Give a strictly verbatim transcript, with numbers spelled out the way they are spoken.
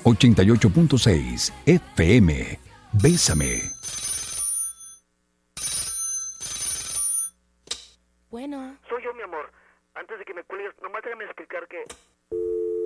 ochenta y ocho punto seis F M. Bésame. Bueno. Soy yo, mi amor. Antes de que me cuelgues, nomás déjame explicar que